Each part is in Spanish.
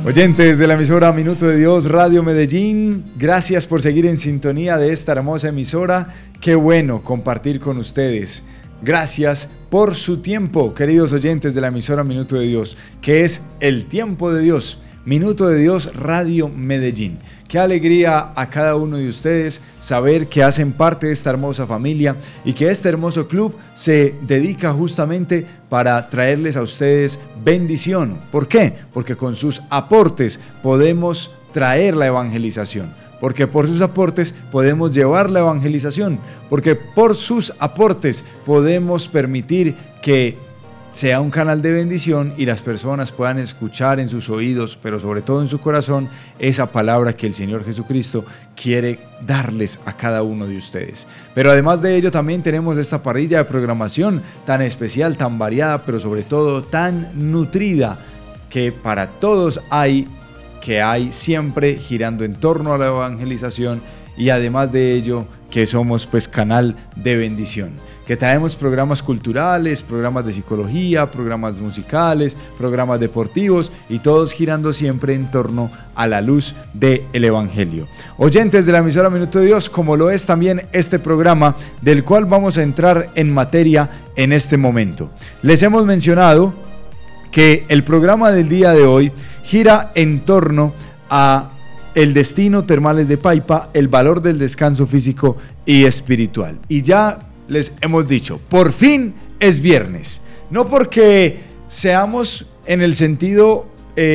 Oyentes de la emisora Minuto de Dios Radio Medellín, gracias por seguir en sintonía de esta hermosa emisora. Qué bueno compartir con ustedes. Gracias por su tiempo, queridos oyentes de la emisora Minuto de Dios, que es el tiempo de Dios. Minuto de Dios Radio Medellín. Qué alegría a cada uno de ustedes saber que hacen parte de esta hermosa familia y que este hermoso club se dedica justamente para traerles a ustedes bendición. ¿Por qué? Porque con sus aportes podemos traer la evangelización. Porque por sus aportes podemos llevar la evangelización. Porque por sus aportes podemos permitir que sea un canal de bendición y las personas puedan escuchar en sus oídos, pero sobre todo en su corazón, esa palabra que el Señor Jesucristo quiere darles a cada uno de ustedes. Pero además de ello también tenemos esta parrilla de programación tan especial, tan variada, pero sobre todo tan nutrida, que para todos hay siempre girando en torno a la evangelización, y además de ello que somos pues canal de bendición, que traemos programas culturales, programas de psicología, programas musicales, programas deportivos y todos girando siempre en torno a la luz del Evangelio. Oyentes de la emisora Minuto de Dios, como lo es también este programa del cual vamos a entrar en materia en este momento. Les hemos mencionado que el programa del día de hoy gira en torno a el destino Termales de Paipa, el valor del descanso físico y espiritual. Y ya les hemos dicho, por fin es viernes. No porque seamos en el sentido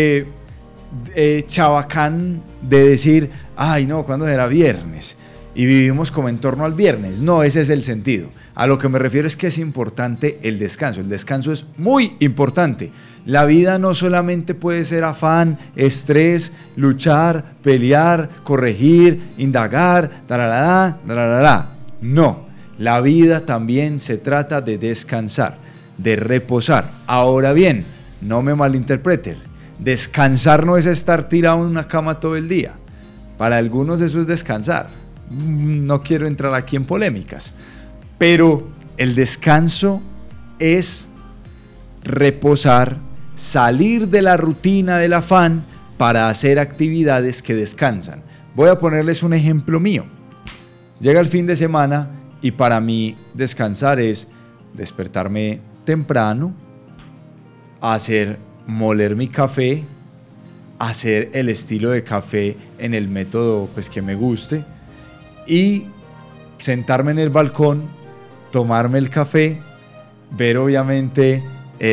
chabacán de decir, ay no, ¿cuándo será viernes? Y vivimos como en torno al viernes. No, ese es el sentido. A lo que me refiero es que es importante el descanso. El descanso es muy importante. La vida no solamente puede ser afán, estrés, luchar, pelear, corregir, indagar, No, la vida también se trata de descansar, de reposar. Ahora bien, no me malinterpreten, descansar no es estar tirado en una cama todo el día. Para algunos eso es descansar. No quiero entrar aquí en polémicas, pero el descanso es reposar, salir de la rutina del afán para hacer actividades que descansan. Voy a ponerles un ejemplo mío. Llega el fin de semana y para mí descansar es despertarme temprano, moler mi café, hacer el estilo de café en el método pues, que me guste y sentarme en el balcón, tomarme el café, ver obviamente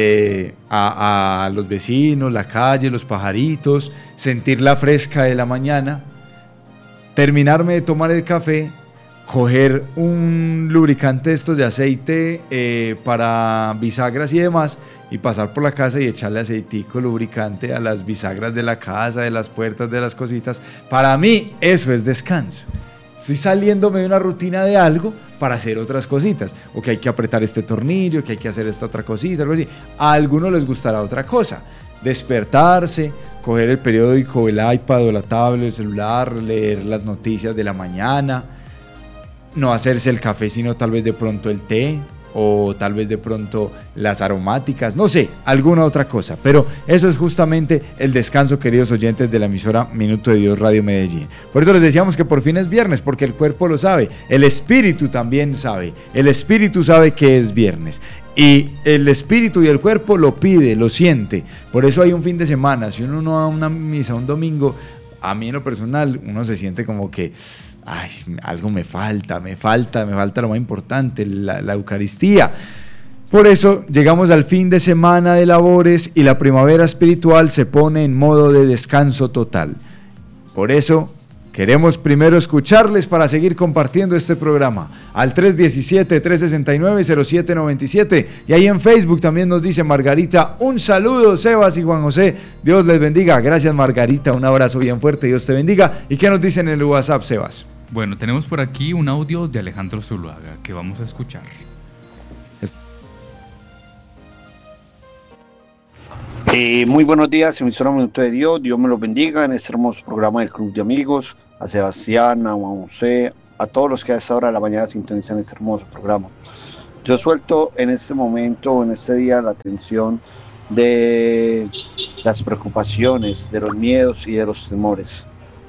a los vecinos, la calle, los pajaritos, sentir la fresca de la mañana, terminarme de tomar el café, coger un lubricante estos de aceite para bisagras y demás y pasar por la casa y echarle aceitico, lubricante a las bisagras de la casa, de las puertas, de las cositas. Para mí eso es descanso. Estoy saliéndome de una rutina de algo para hacer otras cositas. O que hay que apretar este tornillo, que hay que hacer esta otra cosita, algo así. A algunos les gustará otra cosa. Despertarse, coger el periódico, el iPad o la tablet, el celular, leer las noticias de la mañana. No hacerse el café, sino tal vez de pronto el té. O tal vez de pronto las aromáticas, no sé, alguna otra cosa. Pero eso es justamente el descanso, queridos oyentes de la emisora Minuto de Dios Radio Medellín. Por eso les decíamos que por fin es viernes, porque el cuerpo lo sabe, el espíritu también sabe. El espíritu sabe que es viernes. Y el espíritu y el cuerpo lo pide, lo siente. Por eso hay un fin de semana. Si uno no va a una misa un domingo, a mí en lo personal, uno se siente como que ay, algo me falta lo más importante, la Eucaristía. Por eso llegamos al fin de semana de labores y la primavera espiritual se pone en modo de descanso total. Por eso queremos primero escucharles para seguir compartiendo este programa al 317-369-0797 y ahí en Facebook también nos dice Margarita, un saludo Sebas y Juan José, Dios les bendiga. Gracias Margarita, un abrazo bien fuerte, Dios te bendiga. ¿Y qué nos dicen en el WhatsApp, Sebas? Bueno, tenemos por aquí un audio de Alejandro Zuluaga que vamos a escuchar. Muy buenos días, emisora Minuto de Dios. Dios me los bendiga en este hermoso programa del Club de Amigos. A Sebastián, a Juan José, a todos los que a esta hora de la mañana sintonizan este hermoso programa. Yo suelto en este momento, en este día, la atención de las preocupaciones, de los miedos y de los temores.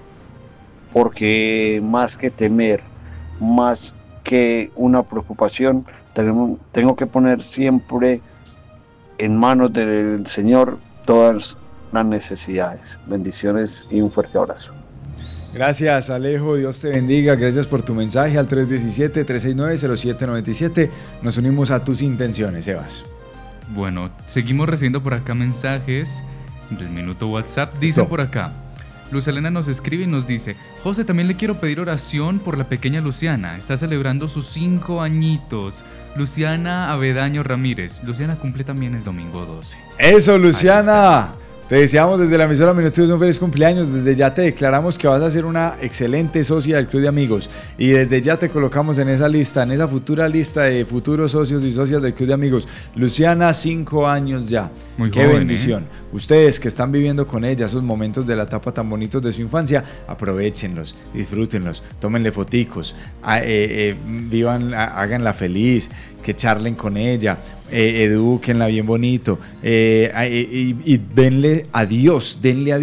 Porque más que temer, más que una preocupación, tengo que poner siempre en manos del Señor todas las necesidades. Bendiciones y un fuerte abrazo. Gracias, Alejo, Dios te bendiga, gracias por tu mensaje al 317-369-0797. Nos unimos a tus intenciones, Sebas. Bueno, seguimos recibiendo por acá mensajes del minuto WhatsApp. Dicen por acá, Luz Elena nos escribe y nos dice: José, también le quiero pedir oración por la pequeña Luciana, está celebrando sus 5 añitos. Luciana Avedaño Ramírez. Luciana cumple también el domingo 12. Eso, Luciana. Te deseamos desde la emisora Minuto de un feliz cumpleaños. Desde ya te declaramos que vas a ser una excelente socia del Club de Amigos. Y desde ya te colocamos en esa lista, en esa futura lista de futuros socios y socias del Club de Amigos. Luciana, 5 años ya. Muy Qué joven, bendición. Ustedes que están viviendo con ella esos momentos de la etapa tan bonitos de su infancia, aprovéchenlos, disfrútenlos, tómenle foticos, vivan, háganla feliz, que charlen con ella, edúquenla bien bonito, y denle a Dios.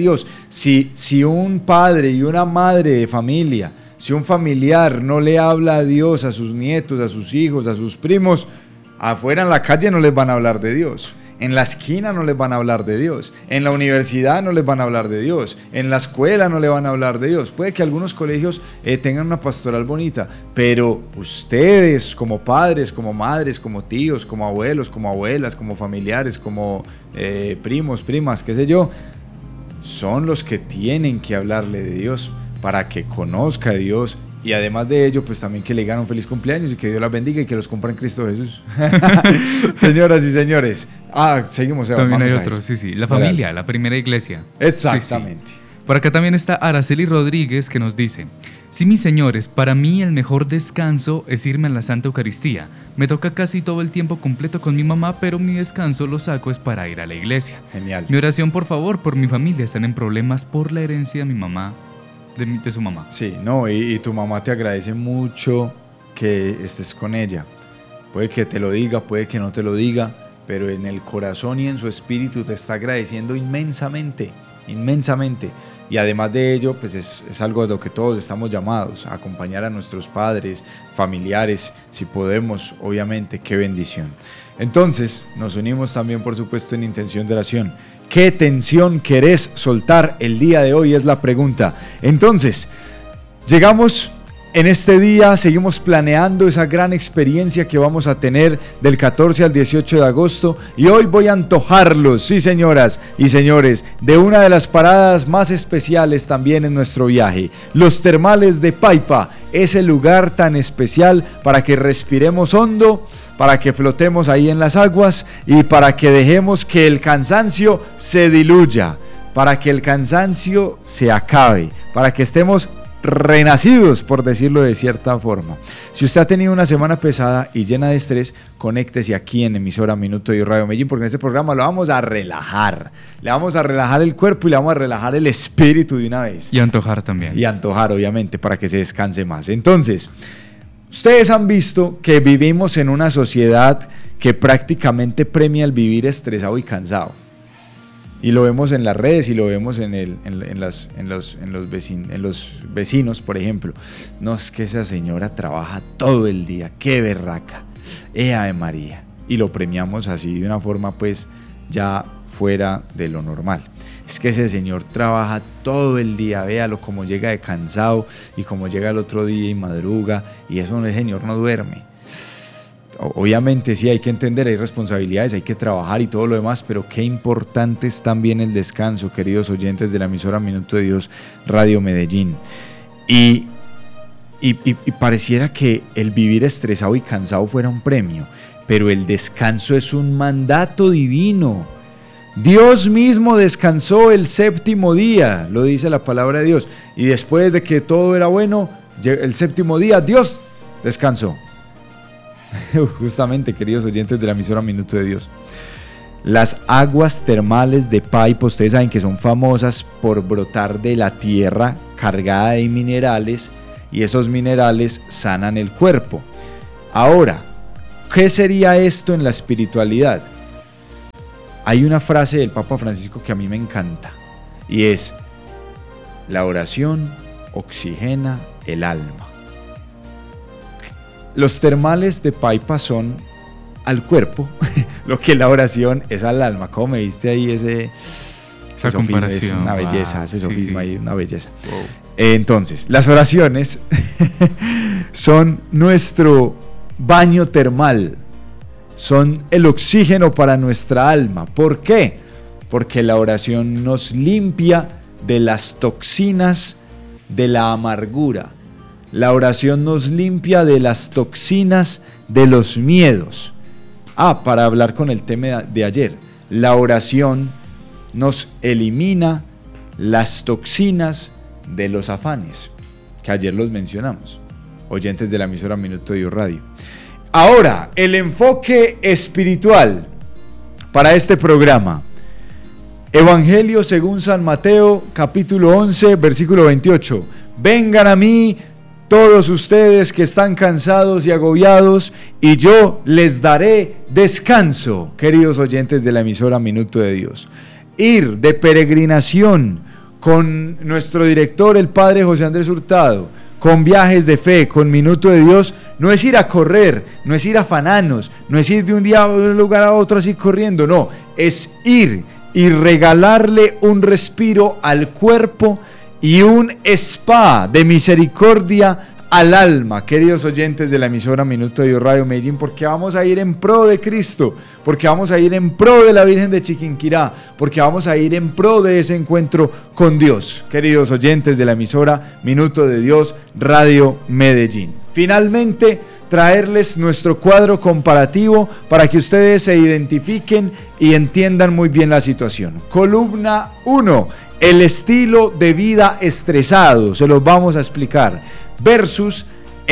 Si un padre y una madre de familia, si un familiar no le habla a Dios a sus nietos, a sus hijos, a sus primos, afuera en la calle no les van a hablar de Dios. En la esquina no les van a hablar de Dios, en la universidad no les van a hablar de Dios, en la escuela no le van a hablar de Dios. Puede que algunos colegios tengan una pastoral bonita, pero ustedes como padres, como madres, como tíos, como abuelos, como abuelas, como familiares, como primos, primas, qué sé yo, son los que tienen que hablarle de Dios para que conozca a Dios. Y además de ello, pues también que le digan un feliz cumpleaños y que Dios las bendiga y que los cumpla en Cristo Jesús. Señoras y señores. Seguimos. También hay otro, sí. La familia, la primera iglesia. Exactamente. Sí. Por acá también está Araceli Rodríguez, que nos dice: sí, mis señores, para mí el mejor descanso es irme a la Santa Eucaristía. Me toca casi todo el tiempo completo con mi mamá, pero mi descanso lo saco es para ir a la iglesia. Genial. Mi oración, por favor, por mi familia. Están en problemas por la herencia de mi mamá. De su mamá. Sí, y tu mamá te agradece mucho que estés con ella. Puede que te lo diga, puede que no te lo diga, pero en el corazón y en su espíritu te está agradeciendo inmensamente. Y además de ello, pues es algo de lo que todos estamos llamados, a acompañar a nuestros padres, familiares, si podemos, obviamente, qué bendición. Entonces, nos unimos también, por supuesto, en intención de oración. ¿Qué tensión querés soltar el día de hoy? Es la pregunta. Entonces, llegamos en este día, seguimos planeando esa gran experiencia que vamos a tener del 14 al 18 de agosto y hoy voy a antojarlos, sí señoras y señores, de una de las paradas más especiales también en nuestro viaje, los termales de Paipa, ese lugar tan especial para que respiremos hondo, para que flotemos ahí en las aguas y para que dejemos que el cansancio se diluya, para que el cansancio se acabe, para que estemos renacidos, por decirlo de cierta forma. Si usted ha tenido una semana pesada y llena de estrés, conéctese aquí en emisora Minuto de Dios Radio Medellín, porque en este programa lo vamos a relajar. Le vamos a relajar el cuerpo y le vamos a relajar el espíritu de una vez. Y antojar también. Y antojar, obviamente, para que se descanse más. Entonces, ustedes han visto que vivimos en una sociedad que prácticamente premia el vivir estresado y cansado. Y lo vemos en las redes y lo vemos en los vecinos, por ejemplo. No, es que esa señora trabaja todo el día, qué berraca, Ave María. Y lo premiamos así de una forma pues ya fuera de lo normal. Es que ese señor trabaja todo el día, véalo cómo llega de cansado y cómo llega el otro día y madruga, y eso el señor no duerme. Obviamente sí hay que entender, hay responsabilidades, hay que trabajar y todo lo demás, pero qué importante es también el descanso, queridos oyentes de la emisora Minuto de Dios Radio Medellín. Y pareciera que el vivir estresado y cansado fuera un premio, pero el descanso es un mandato divino. Dios mismo descansó el séptimo día, lo dice la palabra de Dios, y después de que todo era bueno, el séptimo día Dios descansó. Justamente, queridos oyentes de la emisora Minuto de Dios, las aguas termales de Paipa, ustedes saben que son famosas por brotar de la tierra cargada de minerales, y esos minerales sanan el cuerpo. Ahora, ¿qué sería esto en la espiritualidad? hay una frase del Papa Francisco que a mí me encanta, y es: la oración oxigena el alma. Los termales de Paipa son al cuerpo lo que la oración es al alma. ¿Cómo me viste ahí esa comparación? Es una belleza, ese sofisma ahí, una belleza. Wow. Entonces, las oraciones son nuestro baño termal, son el oxígeno para nuestra alma. ¿Por qué? Porque la oración nos limpia de las toxinas de la amargura. La oración nos limpia de las toxinas de los miedos. Para hablar con el tema de ayer, la oración nos elimina las toxinas de los afanes, que ayer los mencionamos, oyentes de la emisora Minuto de Dios Radio. Ahora, el enfoque espiritual para este programa. Evangelio según San Mateo, capítulo 11, versículo 28. Vengan a mí todos ustedes que están cansados y agobiados, y yo les daré descanso. Queridos oyentes de la emisora Minuto de Dios, ir de peregrinación con nuestro director, el Padre José Andrés Hurtado, con Viajes de Fe, con Minuto de Dios, no es ir a correr, no es ir a afananos, no es ir de un día a un lugar a otro así corriendo, no, es ir y regalarle un respiro al cuerpo y un spa de misericordia al alma, queridos oyentes de la emisora Minuto de Dios Radio Medellín, porque vamos a ir en pro de Cristo, porque vamos a ir en pro de la Virgen de Chiquinquirá, porque vamos a ir en pro de ese encuentro con Dios, queridos oyentes de la emisora Minuto de Dios Radio Medellín. Finalmente, traerles nuestro cuadro comparativo para que ustedes se identifiquen y entiendan muy bien la situación. Columna 1, el estilo de vida estresado, se los vamos a explicar, versus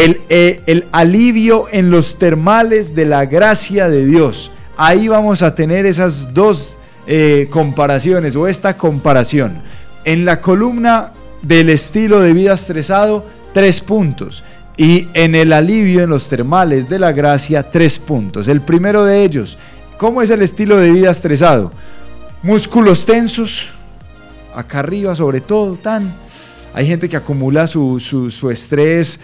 el alivio en los termales de la gracia de Dios. Ahí vamos a tener esas dos comparaciones, o esta comparación. En la columna del estilo de vida estresado, 3 puntos. Y en el alivio en los termales de la gracia, 3 puntos. El primero de ellos, ¿cómo es el estilo de vida estresado? Músculos tensos, acá arriba sobre todo, hay gente que acumula su estrés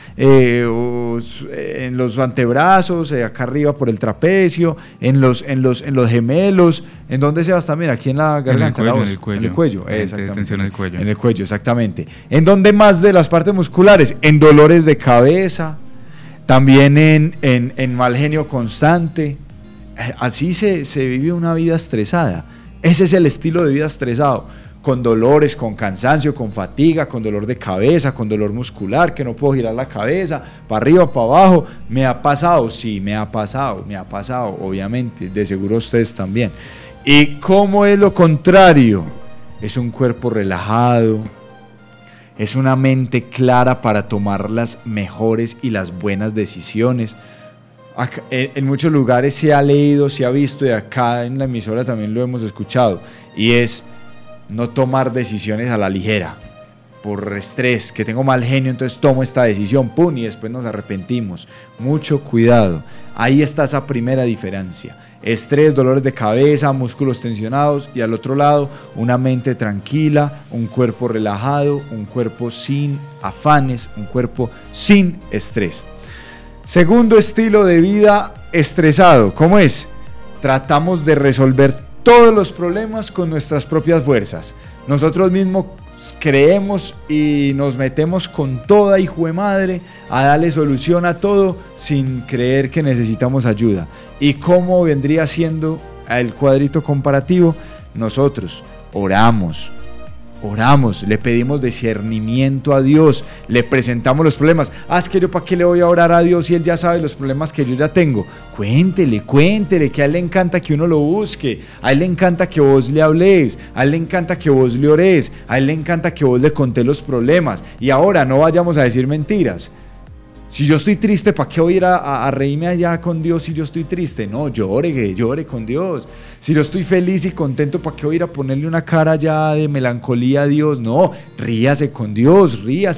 en los antebrazos, acá arriba por el trapecio, en los gemelos. ¿En dónde se va también? Aquí en la garganta, en el cuello. En el cuello, exactamente. Tensión en el cuello. En el cuello, exactamente. ¿En dónde más de las partes musculares? En dolores de cabeza, también en mal genio constante. Así se vive una vida estresada. Ese es el estilo de vida estresado. Con dolores, con cansancio, con fatiga, con dolor de cabeza, con dolor muscular, que no puedo girar la cabeza, para arriba, para abajo. ¿Me ha pasado? Sí, me ha pasado, obviamente, de seguro ustedes también. ¿Y cómo es lo contrario? Es un cuerpo relajado, es una mente clara para tomar las mejores y las buenas decisiones. Acá, en muchos lugares se ha leído, se ha visto, y acá en la emisora también lo hemos escuchado, y es no tomar decisiones a la ligera, por estrés, que tengo mal genio, entonces tomo esta decisión, ¡pum!, y después nos arrepentimos. Mucho cuidado, ahí está esa primera diferencia. Estrés, dolores de cabeza, músculos tensionados, y al otro lado, una mente tranquila, un cuerpo relajado, un cuerpo sin afanes, un cuerpo sin estrés. Segundo estilo de vida estresado, ¿cómo es? Tratamos de resolver todos los problemas con nuestras propias fuerzas. Nosotros mismos creemos y nos metemos con toda hijo de madre a darle solución a todo sin creer que necesitamos ayuda. ¿Y cómo vendría siendo el cuadrito comparativo? Nosotros oramos, le pedimos discernimiento a Dios, le presentamos los problemas. Es que yo para qué le voy a orar a Dios si Él ya sabe los problemas que yo ya tengo. Cuéntele, que a Él le encanta que uno lo busque, a Él le encanta que vos le habléis, a Él le encanta que vos le ores, a Él le encanta que vos le contés los problemas. Y ahora no vayamos a decir mentiras. Si yo estoy triste, ¿para qué voy a ir a reírme allá con Dios si yo estoy triste? No, llore con Dios. Si yo estoy feliz y contento, ¿para qué voy a ir a ponerle una cara ya de melancolía a Dios? No, ríase con Dios.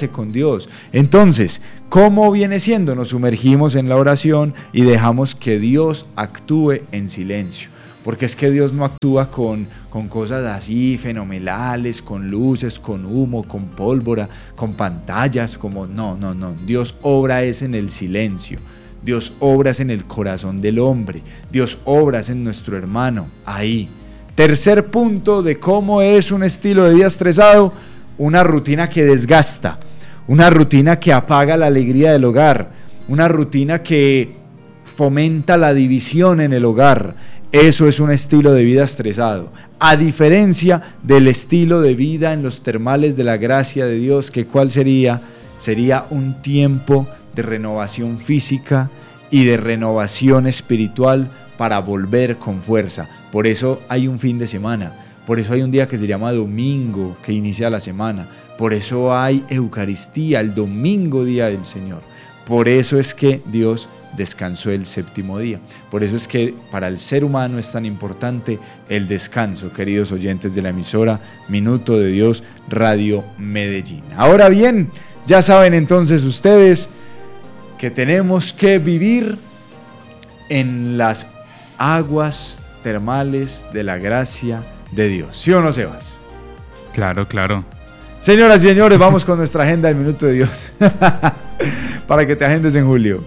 Entonces, ¿cómo viene siendo? Nos sumergimos en la oración y dejamos que Dios actúe en silencio. porque es que Dios no actúa con cosas así fenomenales, con luces, con humo, con pólvora, con pantallas, no, Dios obra es en el silencio, Dios obra es en el corazón del hombre, Dios obra es en nuestro hermano, ahí. Tercer punto de cómo es un estilo de vida estresado: una rutina que desgasta, una rutina que apaga la alegría del hogar, una rutina que fomenta la división en el hogar. Eso es un estilo de vida estresado, a diferencia del estilo de vida en los termales de la gracia de Dios, que ¿cuál sería? Sería un tiempo de renovación física y de renovación espiritual para volver con fuerza. Por eso hay un fin de semana, por eso hay un día que se llama domingo, que inicia la semana, por eso hay Eucaristía, el domingo, día del Señor. Por eso es que Dios descansó el séptimo día. Por eso es que para el ser humano es tan importante el descanso, queridos oyentes de la emisora Minuto de Dios Radio Medellín. Ahora bien, ya saben entonces ustedes que tenemos que vivir en las aguas termales de la gracia de Dios. ¿Sí o no, Sebas? Claro. Señoras y señores, vamos con nuestra agenda del Minuto de Dios para que te agendes en julio.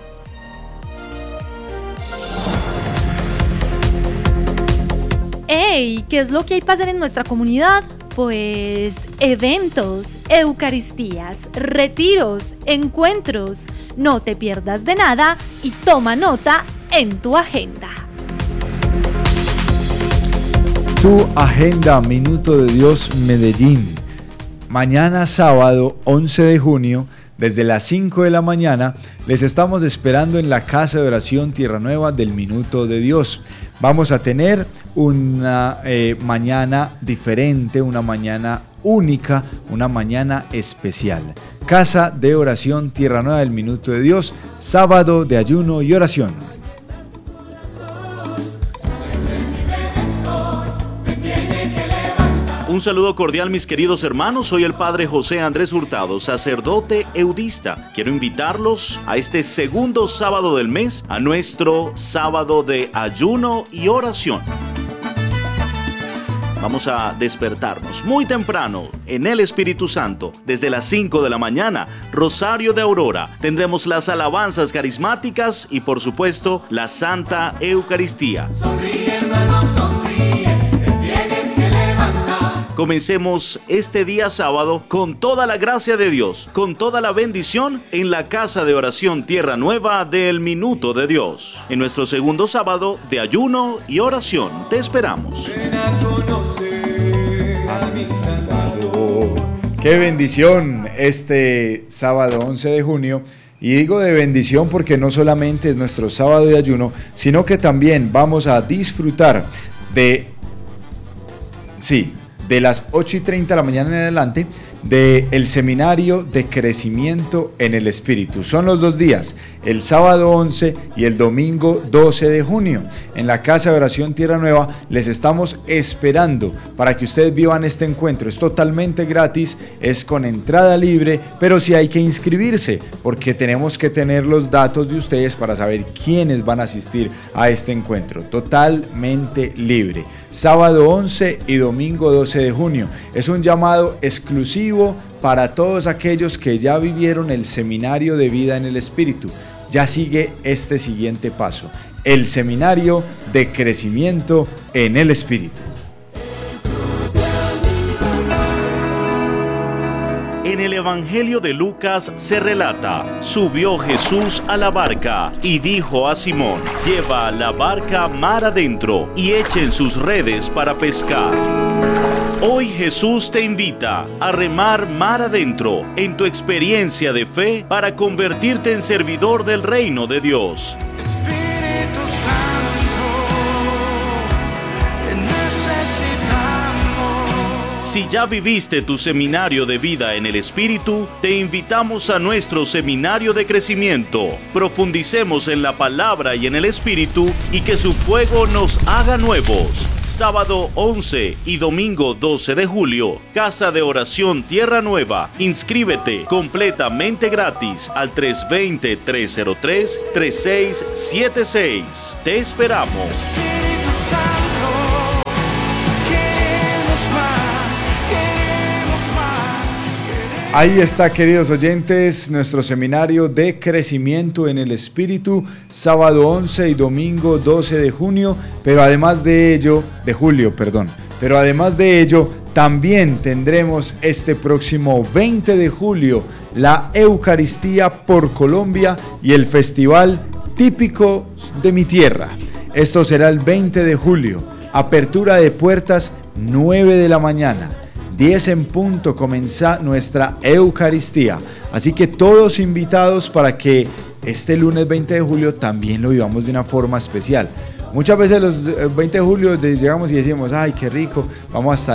¡Ey! ¿Qué es lo que hay para hacer en nuestra comunidad? Pues eventos, eucaristías, retiros, encuentros. No te pierdas de nada y toma nota en tu agenda. Tu agenda, Minuto de Dios Medellín. Mañana sábado 11 de junio, desde las 5 de la mañana, les estamos esperando en la Casa de Oración Tierra Nueva del Minuto de Dios. Vamos a tener una mañana diferente, una mañana única, una mañana especial. Casa de Oración Tierra Nueva del Minuto de Dios, sábado de ayuno y oración. Un saludo cordial, mis queridos hermanos. Soy el Padre José Andrés Hurtado, sacerdote eudista. Quiero invitarlos a este segundo sábado del mes, a nuestro sábado de ayuno y oración. Vamos a despertarnos muy temprano en el Espíritu Santo. Desde las 5 de la mañana, Rosario de Aurora. Tendremos las alabanzas carismáticas y, por supuesto, la Santa Eucaristía. Sonríe, hermano, sonríe. Comencemos este día sábado con toda la gracia de Dios, con toda la bendición en la Casa de Oración Tierra Nueva del Minuto de Dios. En nuestro segundo sábado de ayuno y oración, te esperamos. Ven a conocer a mi Salvador. ¡Qué bendición este sábado 11 de junio! Y digo de bendición porque no solamente es nuestro sábado de ayuno, sino que también vamos a disfrutar de las 8:30 de la mañana en adelante, del seminario de crecimiento en el Espíritu. Son los 2 días, el sábado 11 y el domingo 12 de junio. En la Casa de Oración Tierra Nueva les estamos esperando para que ustedes vivan este encuentro. Es totalmente gratis, es con entrada libre, pero sí hay que inscribirse porque tenemos que tener los datos de ustedes para saber quiénes van a asistir a este encuentro. Totalmente libre. Sábado 11 y domingo 12 de junio. Es un llamado exclusivo para todos aquellos que ya vivieron el seminario de vida en el Espíritu. Ya sigue este siguiente paso, el seminario de crecimiento en el Espíritu. En el Evangelio de Lucas se relata: subió Jesús a la barca y dijo a Simón: lleva la barca mar adentro y echen sus redes para pescar. Hoy Jesús te invita a remar mar adentro en tu experiencia de fe para convertirte en servidor del reino de Dios. Espíritu Santo, te necesitamos. Si ya viviste tu seminario de vida en el Espíritu, te invitamos a nuestro seminario de crecimiento. Profundicemos en la palabra y en el Espíritu y que su fuego nos haga nuevos. Sábado 11 y domingo 12 de julio, Casa de Oración Tierra Nueva. Inscríbete completamente gratis al 320-303-3676. Te esperamos. Espíritu Santo. Ahí está, queridos oyentes, nuestro seminario de crecimiento en el Espíritu, sábado 11 y domingo 12 de junio, pero además de ello, también tendremos este próximo 20 de julio la Eucaristía por Colombia y el Festival Típico de mi Tierra. Esto será el 20 de julio, apertura de puertas 9 de la mañana. 10 en punto comienza nuestra Eucaristía, así que todos invitados para que este lunes 20 de julio también lo vivamos de una forma especial. Muchas veces los 20 de julio llegamos y decimos, ay, qué rico, vamos a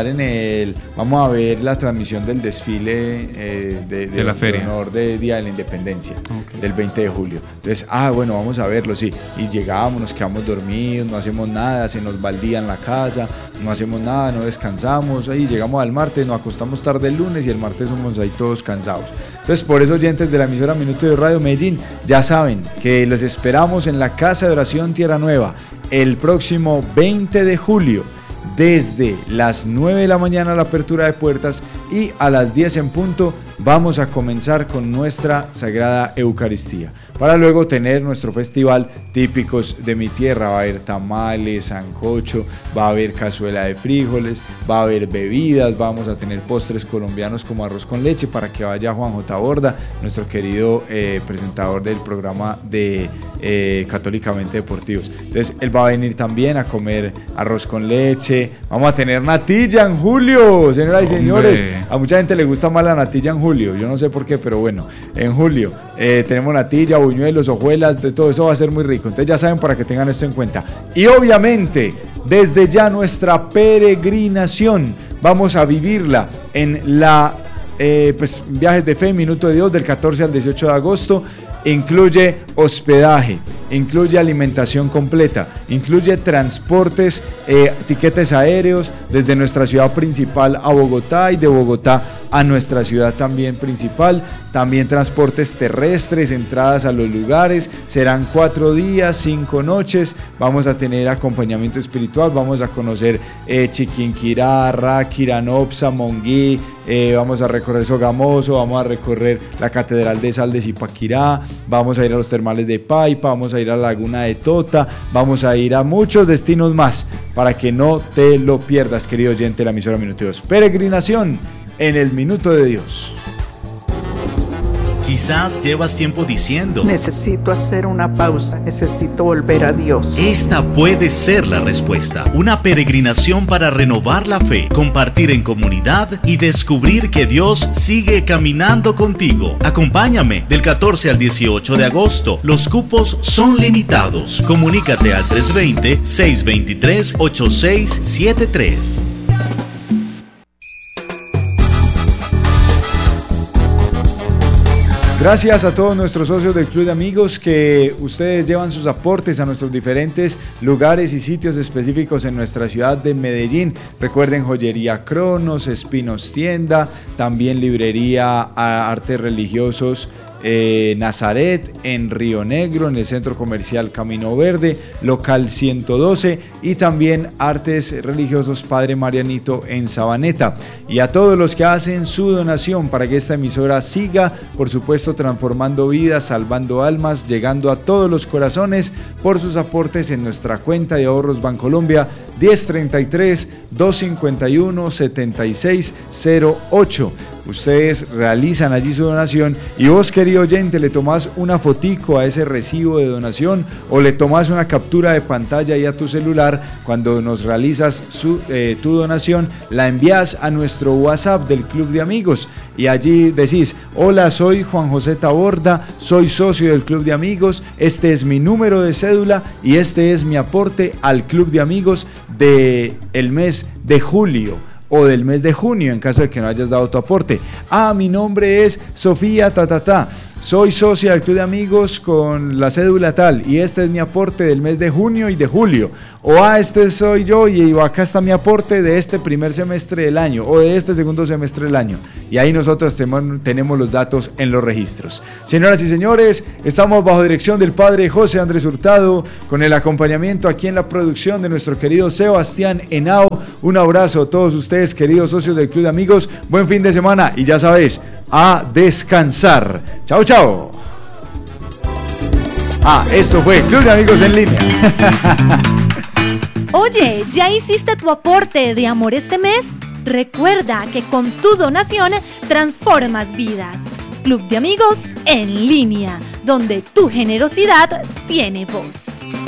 ver la transmisión del desfile de la feria, honor de Día de la Independencia, del 20 de julio. Entonces, bueno, vamos a verlo, sí. Y llegamos, nos quedamos dormidos, no hacemos nada, se nos va el día en la casa, no hacemos nada, no descansamos, y llegamos al martes, nos acostamos tarde el lunes y el martes somos ahí todos cansados. Entonces, por eso, oyentes de la emisora Minuto de Radio Medellín, ya saben que los esperamos en la Casa de Oración Tierra Nueva el próximo 20 de julio, desde las 9 de la mañana la apertura de puertas y a las 10 en punto vamos a comenzar con nuestra Sagrada Eucaristía, para luego tener nuestro festival Típicos de mi Tierra. Va a haber tamales, sancocho, va a haber cazuela de frijoles, va a haber bebidas, vamos a tener postres colombianos como arroz con leche para que vaya Juan J. Borda, nuestro querido presentador del programa de Católicamente Deportivos. Entonces él va a venir también a comer arroz con leche. Vamos a tener natilla en julio, señoras y señores. A mucha gente le gusta más la natilla en julio, yo no sé por qué, pero bueno, en julio tenemos natilla, buñuelos, hojuelas, de todo eso va a ser muy rico. Entonces ya saben, para que tengan esto en cuenta. Y obviamente, desde ya nuestra peregrinación vamos a vivirla en la Viajes de Fe, Minuto de Dios, del 14 al 18 de agosto. Incluye hospedaje, incluye alimentación completa, incluye transportes, tiquetes aéreos desde nuestra ciudad principal a Bogotá y de Bogotá a nuestra ciudad también principal, también transportes terrestres, entradas a los lugares. Serán 4 días, 5 noches, vamos a tener acompañamiento espiritual, vamos a conocer Chiquinquirá, Ráquira, Nopsa, Monguí, vamos a recorrer Sogamoso, vamos a recorrer la Catedral de Sal de Zipaquirá, vamos a ir a los termales de Paipa, vamos a ir a la Laguna de Tota, vamos a ir a muchos destinos más para que no te lo pierdas, querido oyente de la emisora Minuto de Dios. Peregrinación en el Minuto de Dios. Quizás llevas tiempo diciendo: necesito hacer una pausa, necesito volver a Dios. Esta puede ser la respuesta. Una peregrinación para renovar la fe, compartir en comunidad y descubrir que Dios sigue caminando contigo. Acompáñame del 14 al 18 de agosto. Los cupos son limitados. Comunícate al 320-623-8673. Gracias a todos nuestros socios del Club de Amigos, que ustedes llevan sus aportes a nuestros diferentes lugares y sitios específicos en nuestra ciudad de Medellín. Recuerden, Joyería Cronos, Espinos Tienda, también Librería Artes Religiosos Nazaret en Río Negro, en el Centro Comercial Camino Verde, local 112, y también Artes Religiosos Padre Marianito en Sabaneta. Y a todos los que hacen su donación para que esta emisora siga, por supuesto, transformando vidas, salvando almas, llegando a todos los corazones, por sus aportes en nuestra cuenta de ahorros Bancolombia 1033-251-7608. Ustedes realizan allí su donación y vos, querido oyente, le tomás una fotico a ese recibo de donación o le tomás una captura de pantalla ahí a tu celular cuando nos realizas tu donación, la envías a nuestro WhatsApp del Club de Amigos y allí decís: hola, soy Juan José Taborda, soy socio del Club de Amigos, este es mi número de cédula y este es mi aporte al Club de Amigos del mes de julio o del mes de junio, en caso de que no hayas dado tu aporte. Mi nombre es Sofía soy socia del Club de Amigos con la cédula tal y este es mi aporte del mes de junio y de julio. o este soy yo y acá está mi aporte de este primer semestre del año o de este segundo semestre del año. Y ahí nosotros tenemos los datos en los registros. Señoras y señores, estamos bajo dirección del padre José Andrés Hurtado, con el acompañamiento aquí en la producción de nuestro querido Sebastián Henao. Un abrazo a todos ustedes, queridos socios del Club de Amigos. Buen fin de semana y ya sabes, a descansar. Chao, chao. Esto fue Club de Amigos en línea. Oye, ¿ya hiciste tu aporte de amor este mes? Recuerda que con tu donación transformas vidas. Club de Amigos en línea, donde tu generosidad tiene voz.